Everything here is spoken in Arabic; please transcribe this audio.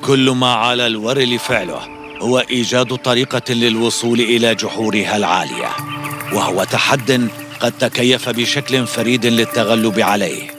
كل ما على الورل فعله هو إيجاد طريقة للوصول إلى جحورها العالية، وهو تحد قد تكيف بشكل فريد للتغلب عليه.